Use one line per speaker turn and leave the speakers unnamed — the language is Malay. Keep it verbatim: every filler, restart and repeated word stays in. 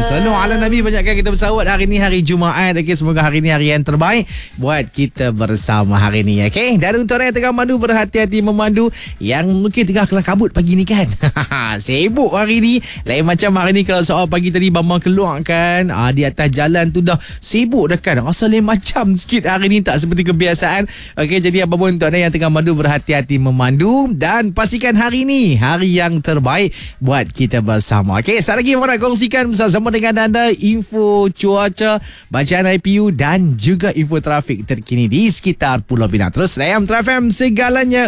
Sallu ala Nabi. Banyakkan kita bersawat hari ni, hari Jumaat. Okay, semoga hari ni hari yang terbaik buat kita bersama hari ni. Okay, dan untuk orang yang tengah mandu, berhati-hati memandu. Yang mungkin tengah kelam kabut pagi ni kan. Sibuk hari ni. Lain macam hari ni kalau soal pagi tadi Bambang keluar kan, ah, di atas jalan tu dah sibuk dah kan. Rasa lain macam sikit hari ni, tak seperti kebiasaan. Okay, jadi apa pun untuk anda yang tengah mandu, berhati-hati memandu. Dan pastikan hari ni hari yang terbaik buat kita bersama. Okay, sekali lagi nak kongsikan bersama dengan anda info cuaca, bacaan I P U dan juga info trafik terkini di sekitar Pulau Pinang. Terus Layan Trafik segalanya